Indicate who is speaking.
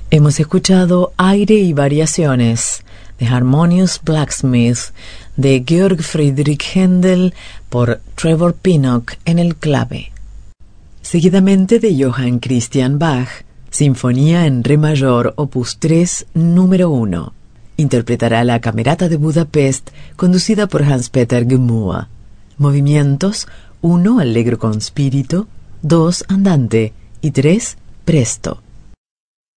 Speaker 1: Hemos escuchado Aire y Variaciones de Harmonious Blacksmith de Georg Friedrich Händel por Trevor Pinnock en el clave. Seguidamente de Johann Christian Bach, Sinfonía en Re mayor, opus 3, número 1. Interpretará la Camerata de Budapest, conducida por Hans-Peter Gemur. Movimientos: 1, allegro con spirito, 2, andante y 3, presto.